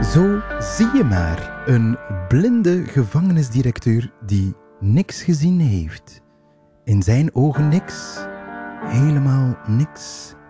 Zo zie je maar een blinde gevangenisdirecteur die niks gezien heeft. In zijn ogen niks, helemaal niks.